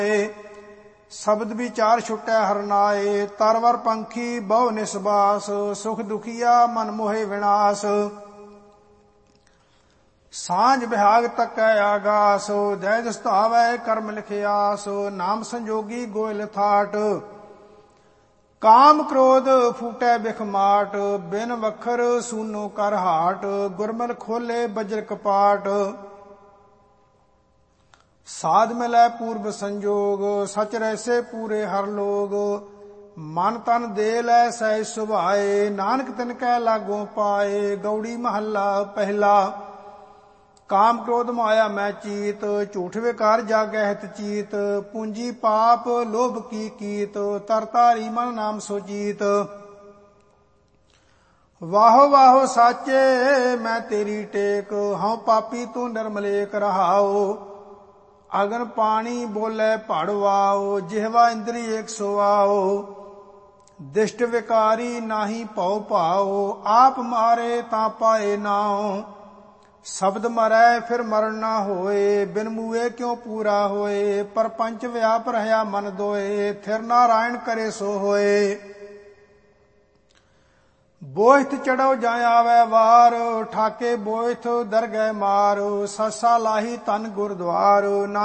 शब्द विचार छुटै हरनाए। तरवर पंखी बहु निसबास, सुख दुखिया मन मोहे विनाश। सांझ बिहाग तकै आगास, जय जस धावै कर्म लिखियास। नाम संजोगी गोयल थाट, काम क्रोध फूटै बिख माट। बिन वखर सूनो कर हाट, गुरमल खोले बज्र कपाट। साध मिलै पूर्व संजोग, सच रहसे पूरे हर लोग। मन तन दे लै सहज सुभाए, नानक तिनकै लागो पाए। गौड़ी महला पहला, काम क्रोध माया मैं चीत। झूठ विकार जागै हित चीत, पूंजी पाप लोभ की कीत। तरतारी मन नाम सो जीत। वाहो वाहो साचे मैं तेरी टेक, हूँ पापी तू निर्मलेक रहाओ। अगन पानी बोले पड़वाओ, जिहवा इंद्री एक सोआओ। दिष्ट विकारी नाही पौ पाओ, आप मारे ता पाए नाओ। शब्द मरै फिर मरण ना होए, बिन मुए क्यों पूरा होए। परपंच व्याप रहया मन दोए, थिर नारायण करे सो होए। बोहित चढ़ो जाय आवे वार, ठाके बोहित दरगह मार। ससा लाही तन गुरद्वार।